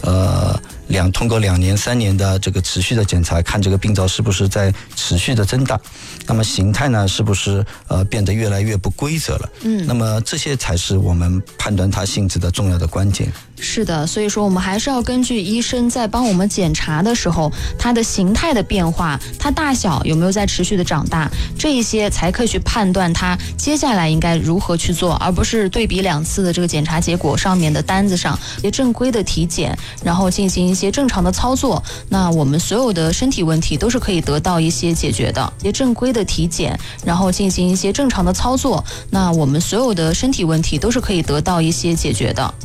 通过2年3年的这个持续的检查，看这个病灶是不是在持续的增大，那么形态呢是不是变得越来越不规则了，那么这些才是我们判断它性质的重要的关键。 是的，所以说我们还是要根据医生在帮我们检查的时候，它的形态的变化，它大小有没有在持续的长大，这一些才可以去判断它接下来应该如何去做，而不是对比2次的这个检查结果上面的单子上也正规的体检，然后进行一些正常的操作，那我们所有的身体问题都是可以得到一些解决的。也正规的体检，然后进行一些正常的操作，那我们所有的身体问题都是可以得到一些解决的。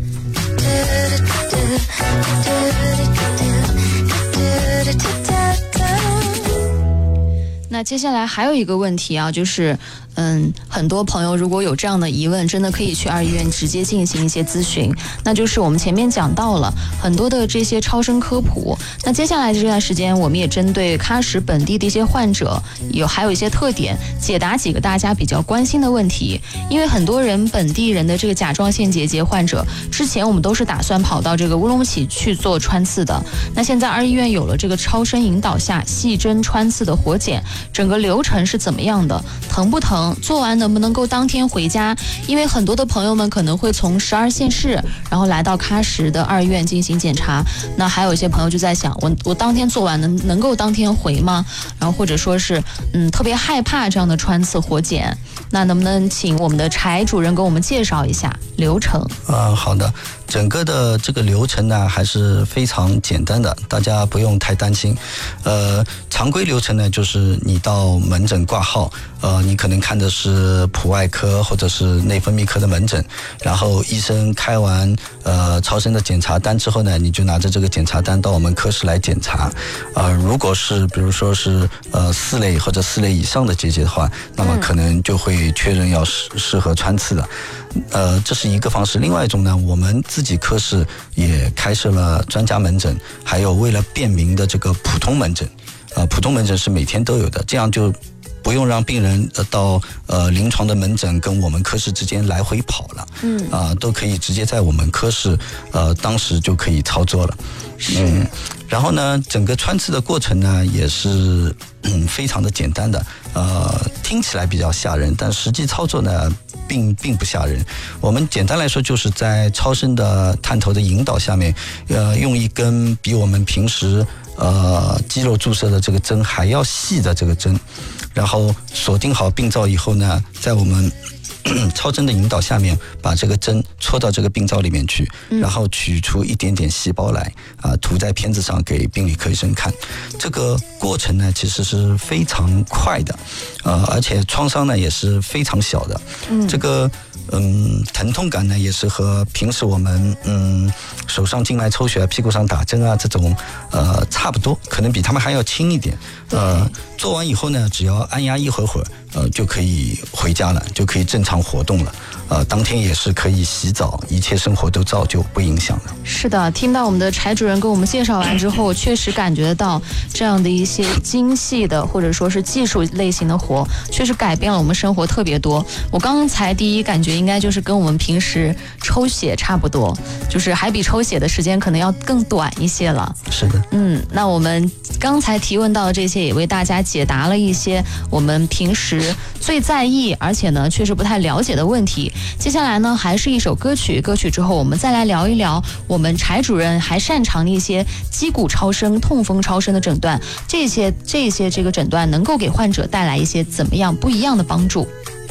那接下来还有一个问题啊，就是很多朋友如果有这样的疑问，真的可以去2医院直接进行一些咨询。那就是我们前面讲到了很多的这些超声科普，那接下来这段时间我们也针对喀什本地的一些患者还有一些特点，解答几个大家比较关心的问题。因为很多人本地人的这个甲状腺结节患者，之前我们都是打算跑到这个乌鲁木齐去做穿刺的，那现在2医院有了这个超声引导下细针穿刺的活检，整个流程是怎么样的，疼不疼，做完能不能够当天回家。因为很多的朋友们可能会从12县市然后来到喀什的2医院进行检查，那还有一些朋友就在想，我当天做完能够当天回吗？然后或者说是特别害怕这样的穿刺活检，那能不能请我们的柴主任给我们介绍一下流程？ 好的，整个的这个流程呢还是非常简单的，大家不用太担心。常规流程呢就是你到门诊挂号，你可能看的是普外科或者是内分泌科的门诊，然后医生开完超声的检查单之后呢，你就拿着这个检查单到我们科室来检查。如果是比如说是4类或者4类以上的结节的话，那么可能就会确认要适合穿刺的。这是一个方式。另外一种呢，我们自己科室也开设了专家门诊，还有为了便民的这个普通门诊。普通门诊是每天都有的，这样就不用让病人到临床的门诊跟我们科室之间来回跑了，都可以直接在我们科室当时就可以操作了。然后呢，整个穿刺的过程呢也是非常的简单的，听起来比较吓人，但实际操作呢并不吓人。我们简单来说就是在超声的探头的引导下面，用一根比我们平时肌肉注射的这个针还要细的这个针，然后锁定好病灶以后呢，在我们超针的引导下面，把这个针戳到这个病灶里面去，然后取出一点点细胞来，涂在片子上给病理科医生看。这个过程呢，其实是非常快的，而且创伤呢也是非常小的。这个疼痛感呢也是和平时我们手上静脉抽血、屁股上打针啊这种差不多，可能比他们还要轻一点。做完以后呢，只要按压一会儿，就可以回家了，就可以正常活动了。当天也是可以洗澡，一切生活都照旧，不影响了。 是的，听到我们的柴主任给我们介绍完之后，确实感觉到这样的一些精细的或者说是技术类型的活，确实改变了我们生活特别多。我刚才第一感觉应该就是跟我们平时抽血差不多，就是还比抽血的时间可能要更短一些了。 是的， 那我们刚才提问到的这些，也为大家解答了一些我们平时最在意而且呢确实不太了解的问题。接下来呢，还是一首歌曲，歌曲之后我们再来聊一聊我们柴主任还擅长的一些击骨超声、痛风超声的诊断，这些这个诊断能够给患者带来一些怎么样不一样的帮助。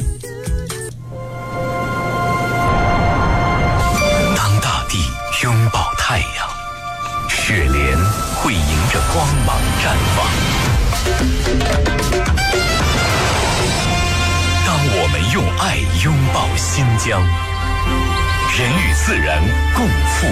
当大地拥抱太阳，雪莲会迎着光芒绽放。当我们用爱拥抱新疆，人与自然共赴